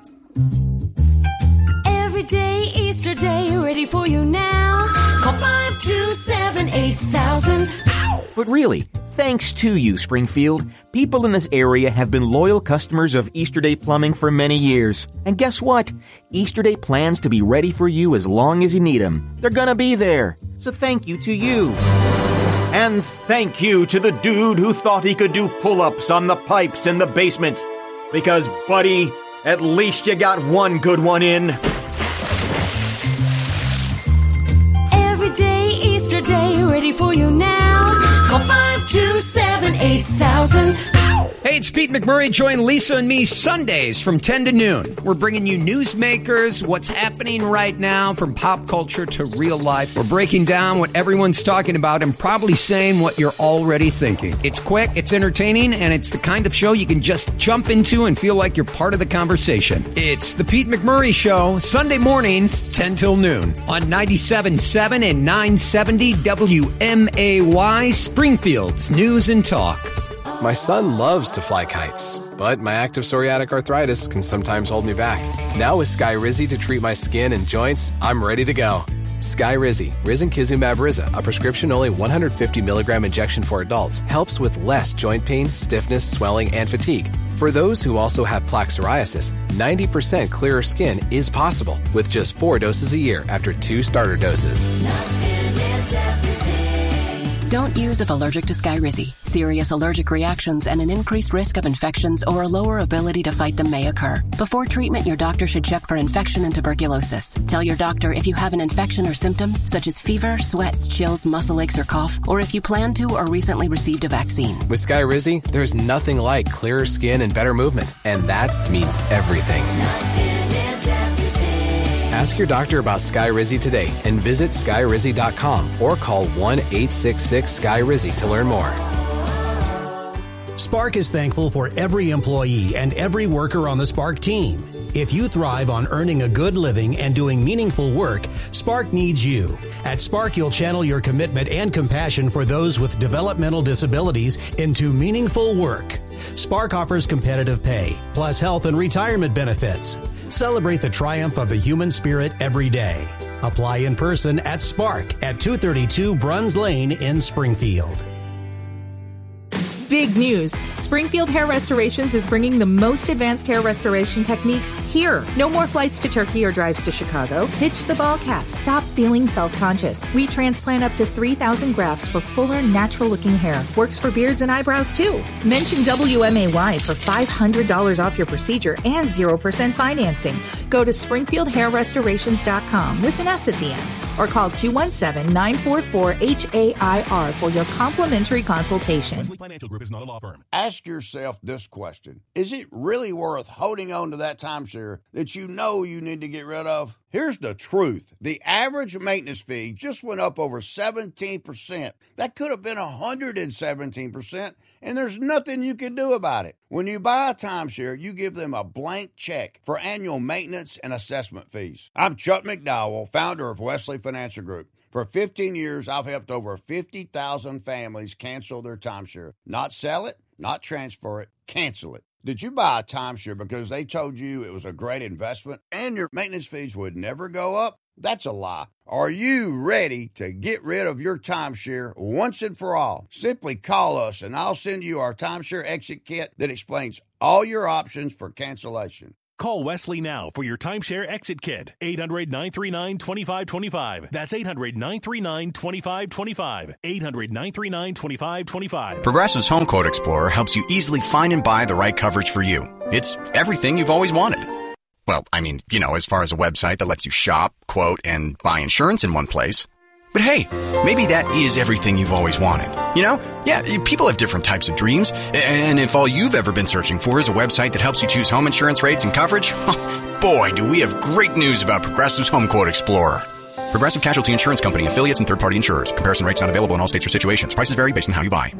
Every day, Easter Day, ready for you now. Call five two seven, eight thousand. But really, thanks to you, Springfield, people in this area have been loyal customers of Easter Day Plumbing for many years. And guess what? Easter Day plans to be ready for you as long as you need them. They're gonna be there. So thank you to you. And thank you to the dude who thought he could do pull-ups on the pipes in the basement. Because, buddy, at least you got one good one in. Every day, Easter Day, ready for you now. Call five two seven, eight thousand. Hey, it's Pete McMurray. Join Lisa and me Sundays from ten to noon. We're bringing you newsmakers, what's happening right now from pop culture to real life. We're breaking down what everyone's talking about and probably saying what you're already thinking. It's quick, it's entertaining, and it's the kind of show you can just jump into and feel like you're part of the conversation. It's the Pete McMurray Show, Sunday mornings, ten till noon on ninety-seven point seven and nine seventy W M A Y, Springfield's News and Talk. My son loves to fly kites, but my active psoriatic arthritis can sometimes hold me back. Now with Skyrizi to treat my skin and joints, I'm ready to go. Skyrizi, risankizumab Riza, a prescription-only one hundred fifty milligram injection for adults, helps with less joint pain, stiffness, swelling, and fatigue. For those who also have plaque psoriasis, ninety percent clearer skin is possible with just four doses a year after two starter doses. Don't use if allergic to Skyrizi. Serious allergic reactions and an increased risk of infections or a lower ability to fight them may occur. Before treatment, your doctor should check for infection and tuberculosis. Tell your doctor if you have an infection or symptoms such as fever, sweats, chills, muscle aches, or cough, or if you plan to or recently received a vaccine. With Skyrizi, there's nothing like clearer skin and better movement, and that means everything. Ask your doctor about Skyrizi today and visit Skyrizi dot com or call one eight six six Sky Rizzy to learn more. Spark is thankful for every employee and every worker on the Spark team. If you thrive on earning a good living and doing meaningful work, Spark needs you. At Spark, you'll channel your commitment and compassion for those with developmental disabilities into meaningful work. Spark offers competitive pay, plus health and retirement benefits. Celebrate the triumph of the human spirit every day. Apply in person at Spark at two thirty-two Bruns Lane in Springfield. big news. Springfield Hair Restorations is bringing the most advanced hair restoration techniques here. No more flights to Turkey or drives to Chicago. Ditch the ball cap. Stop feeling self-conscious. We transplant up to three thousand grafts for fuller, natural-looking hair. Works for beards and eyebrows, too. Mention W M A Y for five hundred dollars off your procedure and zero percent financing. Go to springfield hair restorations dot com with an S at the end, or call two one seven, nine four four, H A I R for your complimentary consultation. Wesley Financial Group is not a law firm. Ask yourself this question. Is it really worth holding on to that timeshare that you know you need to get rid of? Here's the truth. The average maintenance fee just went up over seventeen percent. That could have been one hundred seventeen percent, and there's nothing you can do about it. When you buy a timeshare, you give them a blank check for annual maintenance and assessment fees. I'm Chuck McDowell, founder of Wesley Financial Group. For fifteen years, I've helped over fifty thousand families cancel their timeshare. Not sell it, not transfer it, cancel it. Did you buy a timeshare because they told you it was a great investment and your maintenance fees would never go up? That's a lie. Are you ready to get rid of your timeshare once and for all? Simply call us and I'll send you our timeshare exit kit that explains all your options for cancellation. Call Wesley now for your timeshare exit kit. eight hundred, nine three nine, two five two five. That's eight hundred, nine three nine, two five two five. eight hundred, nine three nine, two five two five. Progressive's Home Quote Explorer helps you easily find and buy the right coverage for you. It's everything you've always wanted. Well, I mean, you know, as far as a website that lets you shop, quote, and buy insurance in one place. But hey, maybe that is everything you've always wanted. You know? Yeah, people have different types of dreams. And if all you've ever been searching for is a website that helps you choose home insurance rates and coverage, boy, do we have great news about Progressive's Home Quote Explorer. Progressive Casualty Insurance Company, affiliates, and third-party insurers. Comparison rates not available in all states or situations. Prices vary based on how you buy.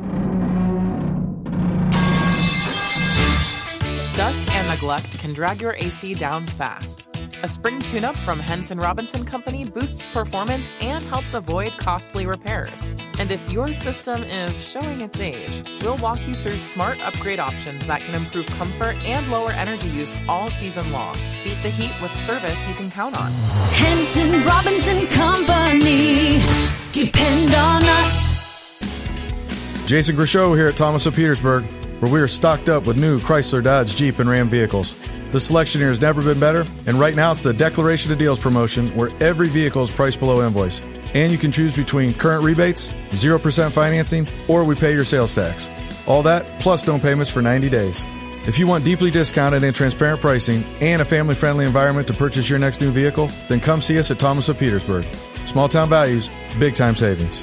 Dust and neglect can drag your A C down fast. A spring tune-up from Henson Robinson Company boosts performance and helps avoid costly repairs. And if your system is showing its age, we'll walk you through smart upgrade options that can improve comfort and lower energy use all season long. Beat the heat with service you can count on. Henson Robinson Company. Depend on us. Jason Grishow here at Thomas of Petersburg, where we are stocked up with new Chrysler, Dodge, Jeep, and Ram vehicles. The selection here has never been better, and right now it's the Declaration of Deals promotion where every vehicle is priced below invoice. And you can choose between current rebates, zero percent financing, or we pay your sales tax. All that, plus down payments for ninety days. If you want deeply discounted and transparent pricing and a family-friendly environment to purchase your next new vehicle, then come see us at Thomas of Petersburg. Small town values, big time savings.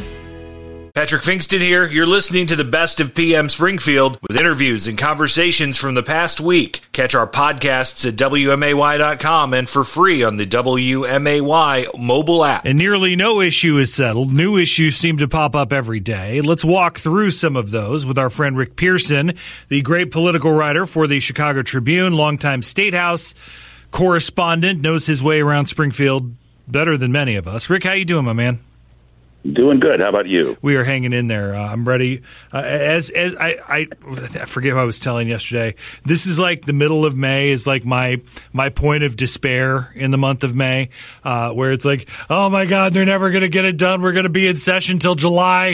Patrick Finkston here. You're listening to the Best of P M Springfield with interviews and conversations from the past week. Catch our podcasts at W M A Y dot com and for free on the W M A Y mobile app. And nearly no issue is settled. New issues seem to pop up every day. Let's walk through some of those with our friend Rick Pearson, the great political writer for the Chicago Tribune, longtime State House correspondent, knows his way around Springfield better than many of us. Rick, how you doing, my man? Doing good. How about you? We are hanging in there. Uh, I'm ready. Uh, as as I, I I forget what I was telling yesterday. This is like the middle of May is like my my point of despair in the month of May, uh, where it's like, oh my God, they're never going to get it done. We're going to be in session till July.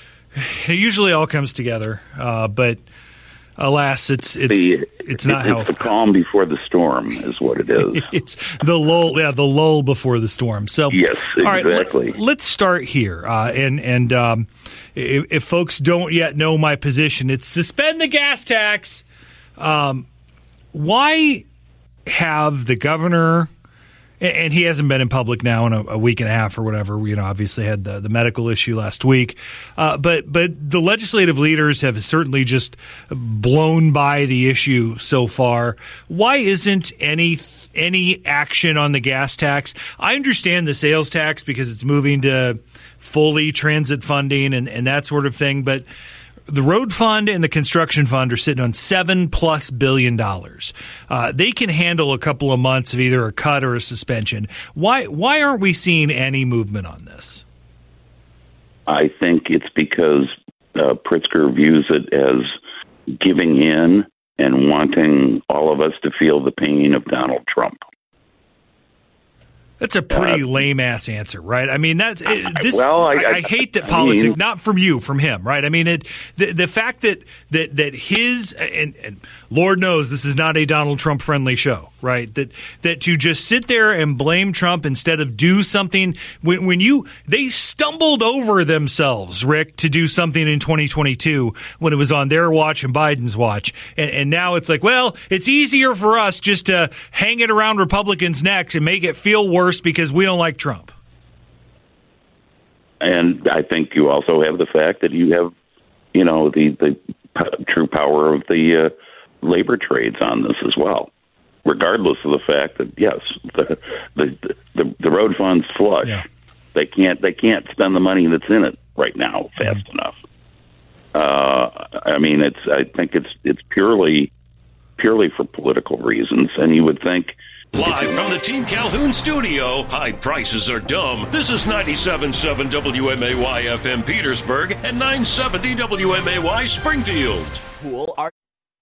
It usually all comes together, uh, but alas, it's it's the, it's not it's how the calm before the storm is what it is. It's the lull, yeah, the lull before the storm. So yes, exactly. All right, let, let's start here, uh, and and um, if, if folks don't yet know my position, it's suspend the gas tax. Um, why have the governor? And he hasn't been in public now in a, a week and a half or whatever. You know, obviously had the, the medical issue last week. Uh, but but the legislative leaders have certainly just blown by the issue so far. Why isn't any any action on the gas tax? I understand the sales tax because it's moving to fully transit funding and, and that sort of thing. But the road fund and the construction fund are sitting on seven plus billion dollars. Uh, they can handle a couple of months of either a cut or a suspension. Why why aren't we seeing any movement on this? I think it's because uh, Pritzker views it as giving in and wanting all of us to feel the pain of Donald Trump. That's a pretty uh, lame ass answer, right? I mean, that's it, this. Well, I, I, I hate that I politics, mean, not from you, from him, right? I mean, it, the the fact that that that his and, and Lord knows this is not a Donald Trump friendly show, right? That that to just sit there and blame Trump instead of do something when when you they stumbled over themselves, Rick, to do something in twenty twenty-two when it was on their watch and Biden's watch, and, and now it's like, well, it's easier for us just to hang it around Republicans' necks and make it feel worse because we don't like Trump. And I think you also have the fact that you have, you know, the, the p- true power of the uh, labor trades on this as well, regardless of the fact that, yes, the the, the, the road fund's flush. Yeah. They can't they can't spend the money that's in it right now fast mm-hmm. enough. Uh, I mean, it's I think it's it's purely purely for political reasons, and you would think. Live from the Team Calhoun studio, high prices are dumb. This is ninety-seven point seven W M A Y F M Petersburg and nine seventy W M A Y Springfield. Cool. Art-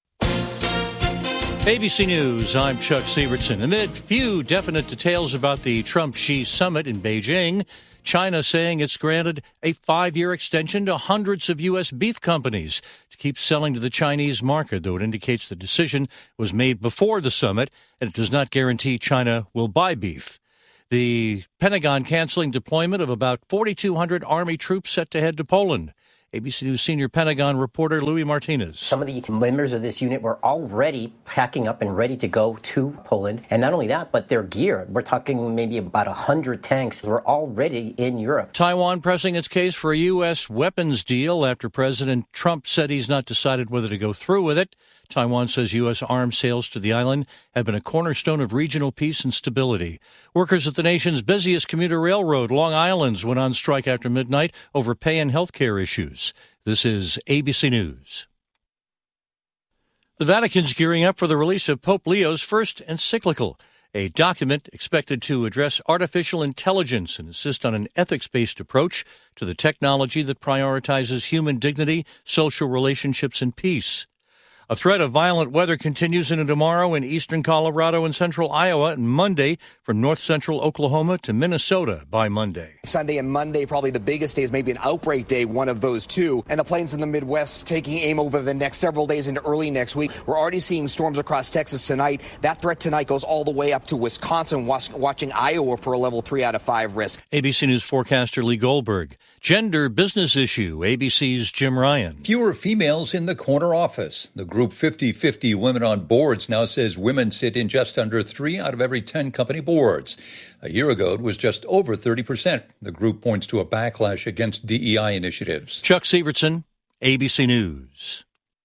A B C News, I'm Chuck Sievertson. Amid few definite details about the Trump-Xi summit in Beijing, China saying it's granted a five-year extension to hundreds of U S beef companies to keep selling to the Chinese market, though it indicates the decision was made before the summit and it does not guarantee China will buy beef. The Pentagon canceling deployment of about forty-two hundred Army troops set to head to Poland. A B C News senior Pentagon reporter Louis Martinez. Some of the members of this unit were already packing up and ready to go to Poland. And not only that, but their gear. We're talking maybe about one hundred tanks were already in Europe. Taiwan pressing its case for a U S weapons deal after President Trump said he's not decided whether to go through with it. Taiwan says U S arms sales to the island have been a cornerstone of regional peace and stability. Workers at the nation's busiest commuter railroad, Long Island's, went on strike after midnight over pay and health care issues. This is A B C News. The Vatican's gearing up for the release of Pope Leo's first encyclical, a document expected to address artificial intelligence and insist on an ethics-based approach to the technology that prioritizes human dignity, social relationships, and peace. A threat of violent weather continues into tomorrow in eastern Colorado and central Iowa, and Monday from north-central Oklahoma to Minnesota by Monday. Sunday and Monday, probably the biggest days, maybe an outbreak day, one of those two. And the plains in the Midwest taking aim over the next several days into early next week. We're already seeing storms across Texas tonight. That threat tonight goes all the way up to Wisconsin, watching Iowa for a level three out of five risk. A B C News forecaster Lee Goldberg. Gender business issue, A B C's Jim Ryan. Fewer females in the corner office. The group fifty fifty Women on Boards now says women sit in just under three out of every ten company boards. A year ago, it was just over thirty percent. The group points to a backlash against D E I initiatives. Chuck Sievertson, A B C News.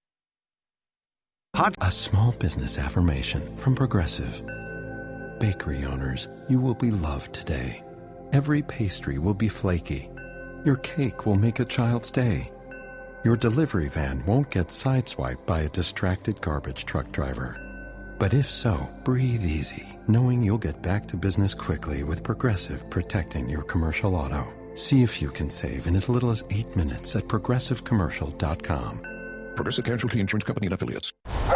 Hot. A small business affirmation from Progressive. Bakery owners, you will be loved today. Every pastry will be flaky. Your cake will make a child's day. Your delivery van won't get sideswiped by a distracted garbage truck driver. But if so, breathe easy, knowing you'll get back to business quickly with Progressive protecting your commercial auto. See if you can save in as little as eight minutes at progressive commercial dot com. Progressive Casualty Insurance Company and Affiliates.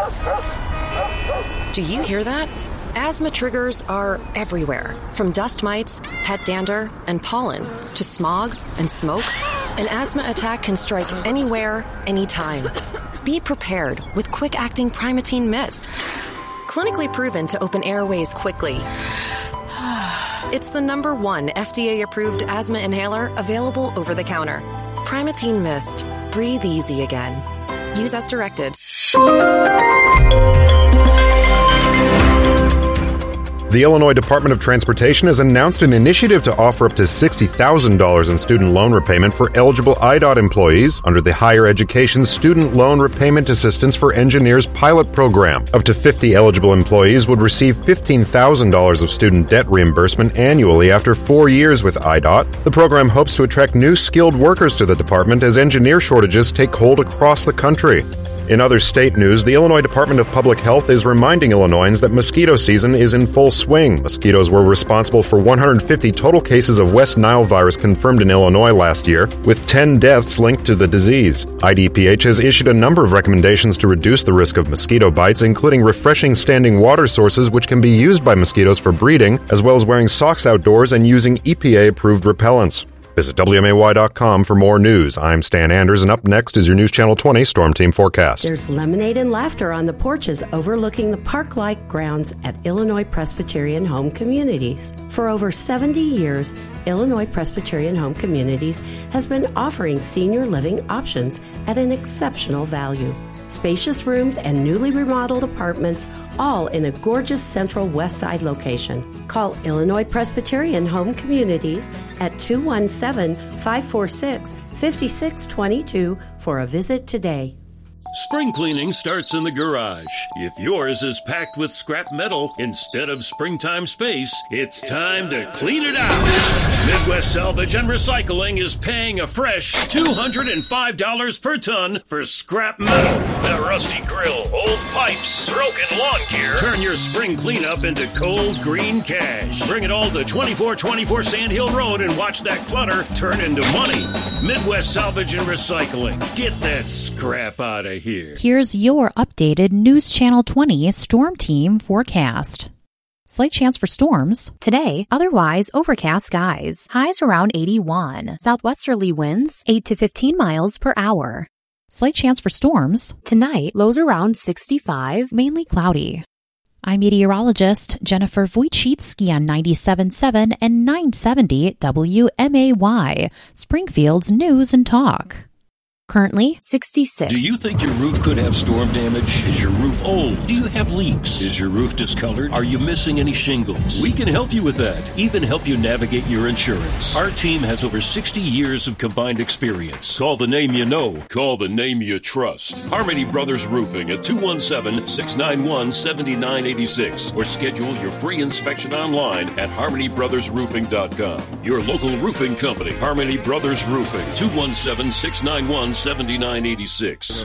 Do you hear that? Asthma triggers are everywhere, from dust mites, pet dander, and pollen, to smog and smoke. An asthma attack can strike anywhere, anytime. Be prepared with quick-acting Primatene Mist. Clinically proven to open airways quickly. It's the number one F D A-approved asthma inhaler available over the counter. Primatene Mist. Breathe easy again. Use as directed. The Illinois Department of Transportation has announced an initiative to offer up to sixty thousand dollars in student loan repayment for eligible I D O T employees under the Higher Education Student Loan Repayment Assistance for Engineers pilot program. Up to fifty eligible employees would receive fifteen thousand dollars of student debt reimbursement annually after four years with I D O T. The program hopes to attract new skilled workers to the department as engineer shortages take hold across the country. In other state news, the Illinois Department of Public Health is reminding Illinoisans that mosquito season is in full swing. Mosquitoes were responsible for one hundred fifty total cases of West Nile virus confirmed in Illinois last year, with ten deaths linked to the disease. I D P H has issued a number of recommendations to reduce the risk of mosquito bites, including refreshing standing water sources which can be used by mosquitoes for breeding, as well as wearing socks outdoors and using E P A-approved repellents. Visit W M A Y dot com for more news. I'm Stan Anders, and up next is your News Channel twenty Storm Team forecast. There's lemonade and laughter on the porches overlooking the park-like grounds at Illinois Presbyterian Home Communities. For over seventy years, Illinois Presbyterian Home Communities has been offering senior living options at an exceptional value. Spacious rooms and newly remodeled apartments, all in a gorgeous central west side location. Call Illinois Presbyterian Home Communities at two one seven, five four six, five six two two for a visit today. Spring cleaning starts in the garage. If yours is packed with scrap metal instead of springtime space, it's time to clean it out. Midwest Salvage and Recycling is paying a fresh two hundred five dollars per ton for scrap metal. A rusty grill, old pipes, broken lawn gear. Turn your spring cleanup into cold green cash. Bring it all to twenty-four twenty-four Sand Hill Road and watch that clutter turn into money. Midwest Salvage and Recycling. Get that scrap out of here. Here. Here's your updated News Channel twenty Storm Team forecast. Slight chance for storms. Today, otherwise overcast skies. Highs around eighty-one. Southwesterly winds eight to fifteen miles per hour. Slight chance for storms. Tonight, lows around sixty-five, mainly cloudy. I'm meteorologist Jennifer Wojcicki on ninety-seven point seven and nine seventy W M A Y, Springfield's News and Talk. Currently, sixty-six. Do you think your roof could have storm damage? Is your roof old? Do you have leaks? Is your roof discolored? Are you missing any shingles? We can help you with that, even help you navigate your insurance. Our team has over sixty years of combined experience. Call the name you know. Call the name you trust. Harmony Brothers Roofing at two one seven, six nine one, seven nine eight six or schedule your free inspection online at harmony brothers roofing dot com. Your local roofing company, Harmony Brothers Roofing, two one seven, six nine one, seven nine eight six.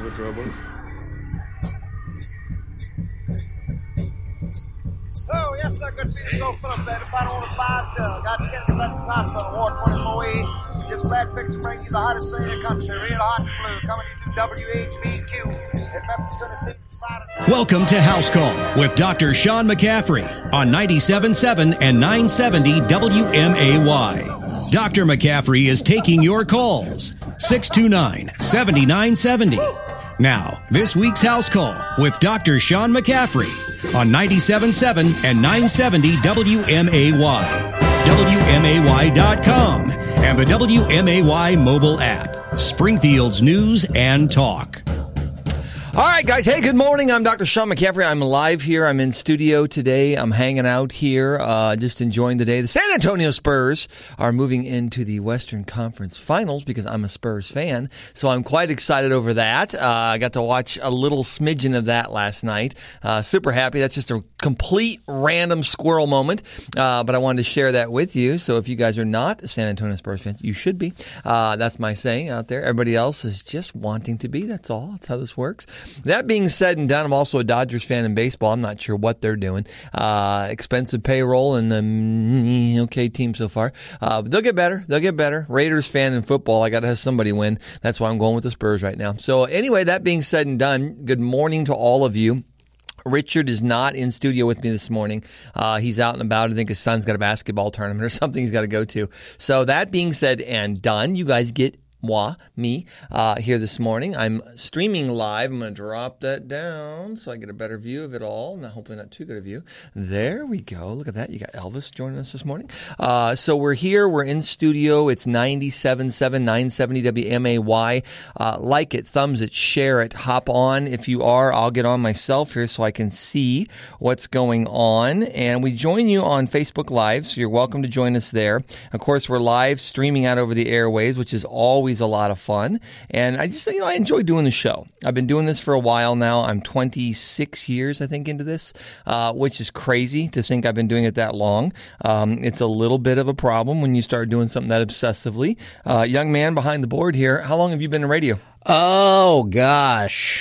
Oh, yes, sir. Good to see you so Phillips at about on the five two. Got Kennedy Button Hospital Award twenty-four E. Just glad fixed to bring you the hottest city in the country. Real hot and blue. Coming to you through W H V Q in Memphis, Tennessee. Welcome to House Call with Doctor Sean McCaffrey on ninety-seven point seven and nine seventy W M A Y. Doctor McCaffrey is taking your calls. six two nine, seven nine seven zero. Now, this week's House Call with Doctor Sean McCaffrey on ninety-seven point seven and nine seventy W M A Y, W M A Y dot com, and the W M A Y mobile app. Springfield's News and Talk. All right, guys. Hey, good morning. I'm Doctor Sean McCaffrey. I'm live here. I'm in studio today. I'm hanging out here, uh, just enjoying the day. The San Antonio Spurs are moving into the Western Conference Finals because I'm a Spurs fan, so I'm quite excited over that. Uh, I got to watch a little smidgen of that last night. Uh, super happy. That's just a complete random squirrel moment, uh, but I wanted to share that with you. So if you guys are not San Antonio Spurs fans, you should be. Uh, that's my saying out there. Everybody else is just wanting to be. That's all. That's how this works. That being said and done, I'm also a Dodgers fan in baseball. I'm not sure what they're doing. Uh, expensive payroll and the mm, okay team so far. Uh, but they'll get better. They'll get better. Raiders fan in football. I got to have somebody win. That's why I'm going with the Spurs right now. So anyway, that being said and done, good morning to all of you. Richard is not in studio with me this morning. Uh, he's out and about. I think his son's got a basketball tournament or something he's got to go to. So that being said and done, you guys get moi, me, uh, here this morning. I'm streaming live. I'm going to drop that down so I get a better view of it all. Now, hopefully not too good a view. There we go. Look at that. You got Elvis joining us this morning. Uh, so we're here. We're in studio. It's ninety-seven point seven, nine seventy W M A Y. Uh, like it, thumbs it, share it, hop on. If you are, I'll get on myself here so I can see what's going on. And we join you on Facebook Live, so you're welcome to join us there. Of course, we're live streaming out over the airwaves, which is always a lot of fun. And I just, you know, I enjoy doing the show. I've been doing this for a while now. I'm twenty-six years, I think, into this, uh, which is crazy to think I've been doing it that long. Um, it's a little bit of a problem when you start doing something that obsessively. Uh, young man behind the board here, how long have you been in radio? Oh, gosh.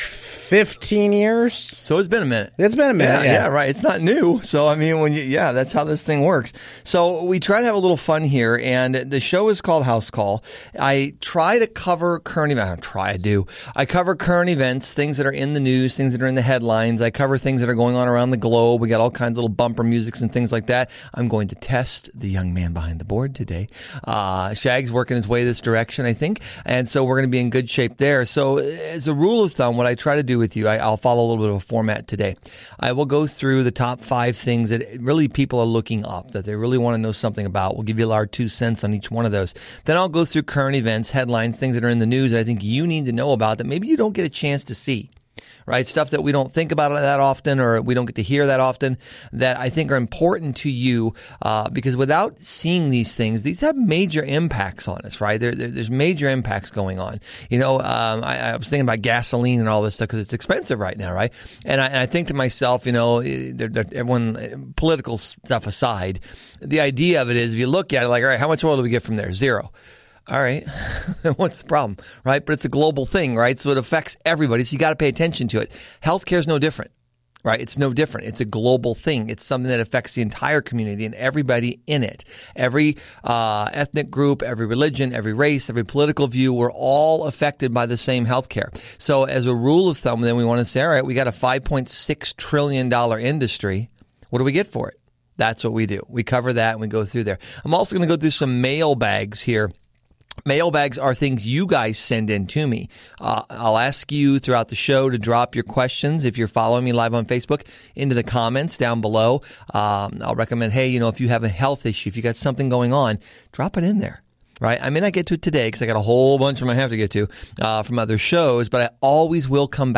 fifteen years. So it's been a minute. It's been a minute. Yeah, yeah. yeah, right. It's not new. So, I mean, when you, yeah, that's how this thing works. So we try to have a little fun here, and the show is called House Call. I try to cover current events. I don't try, I do. I cover current events, things that are in the news, things that are in the headlines. I cover things that are going on around the globe. We got all kinds of little bumper musics and things like that. I'm going to test the young man behind the board today. Uh, Shag's working his way this direction, I think. And so we're going to be in good shape there. So as a rule of thumb, what I try to do with you, I, I'll follow a little bit of a format today. I will go through the top five things that really people are looking up, that they really want to know something about. We'll give you our two cents on each one of those. Then I'll go through current events, headlines, things that are in the news that I think you need to know about that maybe you don't get a chance to see. Right? Stuff that we don't think about that often, or we don't get to hear that often, that I think are important to you, uh, because without seeing these things, these have major impacts on us, right? There, there, there's major impacts going on. You know, um, I, I was thinking about gasoline and all this stuff because it's expensive right now, right? And I, and I think to myself, you know, they're, they're, everyone, political stuff aside, the idea of it is if you look at it like, all right, how much oil do we get from there? Zero. All right. What's the problem? Right. But it's a global thing, right? So it affects everybody. So you got to pay attention to it. Healthcare is no different, right? It's no different. It's a global thing. It's something that affects the entire community and everybody in it. Every uh, ethnic group, every religion, every race, every political view, we're all affected by the same healthcare. So as a rule of thumb, then we want to say, all right, we got a five point six trillion dollars industry. What do we get for it? That's what we do. We cover that and we go through there. I'm also going to go through some mail bags here. Mailbags are things you guys send in to me. Uh, I'll ask you throughout the show to drop your questions, if you're following me live on Facebook, into the comments down below. Um, I'll recommend, hey, you know, if you have a health issue, if you got something going on, drop it in there. Right? I may not get to it today because I got a whole bunch of them I have to get to uh, from other shows, but I always will come back